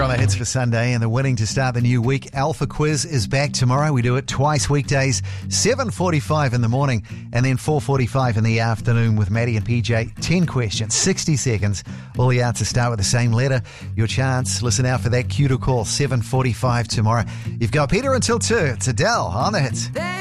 on the hits for Sunday and the winning to start the new week. Alpha Quiz is back tomorrow. We do it twice weekdays, 7:45 in the morning and then 4:45 in the afternoon with Maddie and PJ. 10 questions, 60 seconds. All the answers start with the same letter. Your chance. Listen out for that cue to call, 7:45 tomorrow. You've got Peter until 2. It's Adele on the hits.